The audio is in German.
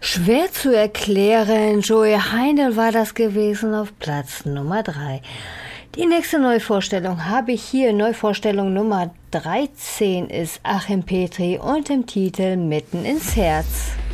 Schwer zu erklären, Joey Heindl war das gewesen auf Platz Nummer 3. Die nächste Neuvorstellung habe ich hier. Neuvorstellung Nummer 13 ist Achim Petri und im Titel Mitten ins Herz.